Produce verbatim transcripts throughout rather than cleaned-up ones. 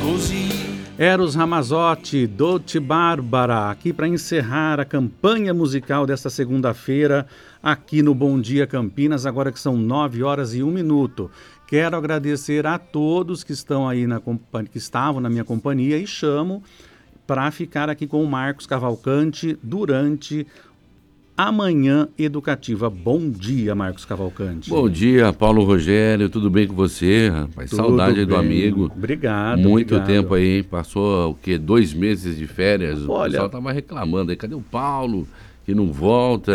Eros Ramazzotti, Dolce Bárbara, aqui para encerrar a campanha musical desta segunda-feira, aqui no Bom Dia Campinas, agora que são nove horas e um minuto. Quero agradecer a todos que estão aí na companhia, que estavam na minha companhia, e chamo para ficar aqui com o Marcos Cavalcante durante a Manhã Educativa. Bom dia, Marcos Cavalcante. Bom dia, Paulo Rogério, tudo bem com você, rapaz? Tudo Saudade aí bem. do amigo. Obrigado. Muito obrigado. tempo aí, passou o quê? Dois meses de férias. Olha... O pessoal tava reclamando aí, cadê o Paulo? Que não volta.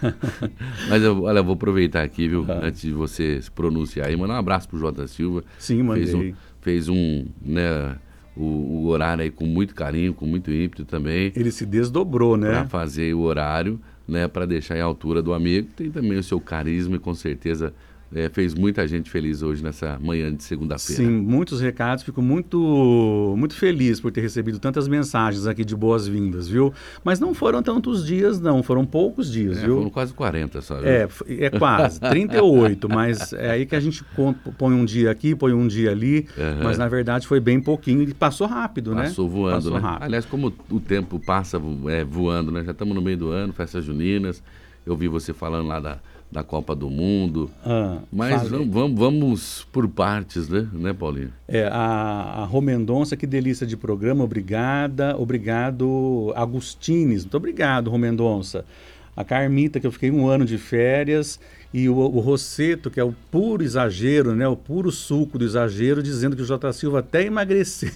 Mas eu, olha, eu vou aproveitar aqui, viu, ah. antes de você se pronunciar aí, mandar um abraço pro Jota Silva. Sim, mandei. Fez um, fez um né, o, o horário aí com muito carinho, com muito ímpeto também. Ele se desdobrou, né? Para fazer o horário, né, para deixar em altura do amigo. Tem também o seu carisma e com certeza é, fez muita gente feliz hoje nessa manhã de segunda-feira. Sim, muitos recados. Fico muito, muito feliz por ter recebido tantas mensagens aqui de boas-vindas, viu? Mas não foram tantos dias, não. Foram poucos dias, é, viu? Foram quase quarenta só, viu? É, é quase, trinta e oito, mas é aí que a gente põe um dia aqui, põe um dia ali, uhum. mas na verdade foi bem pouquinho e passou rápido, passou né? Passou voando, passou né? rápido. Aliás, como o tempo passa é, voando, né? Já estamos no meio do ano, festas juninas, eu vi você falando lá da, da Copa do Mundo, ah, mas vamos, vamos, vamos por partes, né, né Paulinho? É, a, a Rô Mendonça, que delícia de programa, obrigada, obrigado Agustines, muito obrigado Rô Mendonça. A Carmita, que eu fiquei um ano de férias, e o, o Rosseto, que é o puro exagero, né, o puro suco do exagero, dizendo que o Jota Silva até emagreceu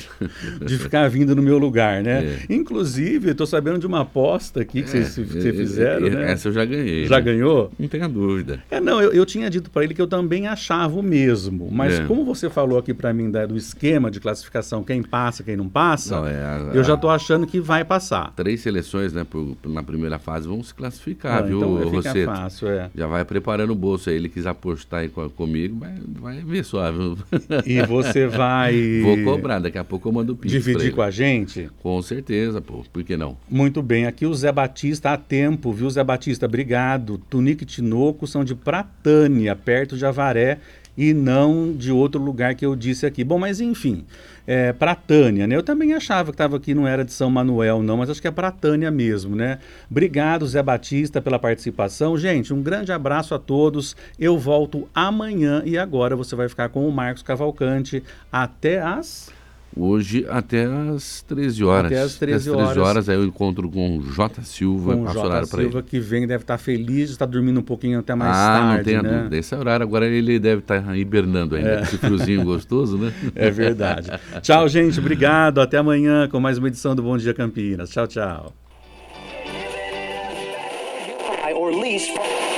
de ficar vindo no meu lugar, né? É. Inclusive, estou sabendo de uma aposta aqui que vocês é, fizeram, é, né? Essa eu já ganhei. Já né? ganhou? Não tenha dúvida. É, não, eu, eu tinha dito para ele que eu também achava o mesmo, mas é. como você falou aqui para mim da, do esquema de classificação, quem passa, quem não passa, não, é a, eu já estou achando que vai passar. Três seleções, né, por, na primeira fase vão se classificar, ah, viu, então Rosseto? Fácil, é. Já vai preparando o bolso aí, ele quis apostar aí com, comigo, mas vai ver só, viu? E você vai... Vou cobrar, daqui a pouco eu mando o pix. Dividir com a gente? Com certeza, pô, por que não? Muito bem, aqui o Zé Batista há tempo, viu, Zé Batista? Obrigado. Tunique e Tinoco são de Pratânia, perto de Avaré, e não de outro lugar que eu disse aqui. Bom, mas enfim, é, Pratânia, né? Eu também achava que estava aqui, não era de São Manuel, não, mas acho que é Pratânia mesmo, né? Obrigado, Zé Batista, pela participação. Gente, um grande abraço a todos. Eu volto amanhã e agora você vai ficar com o Marcos Cavalcante até as... Hoje até às treze horas. Até às treze horas. Às treze horas aí eu encontro com o Jota Silva. Com o Jota Silva que vem, deve estar feliz, está dormindo um pouquinho até mais ah, tarde, Ah, não tenha né? dúvida. Esse horário agora ele deve estar hibernando ainda, é. Esse friozinho gostoso, né? É verdade. Tchau, gente. Obrigado. Até amanhã com mais uma edição do Bom Dia Campinas. Tchau, tchau.